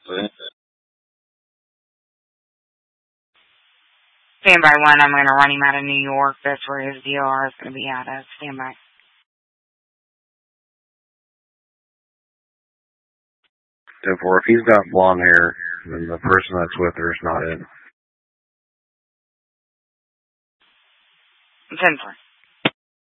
Standby 1, I'm going to run him out of New York. That's where his DOR is going to be out of. Standby. Therefore, if he's got blonde hair, then the person that's with her is not it. 10-4.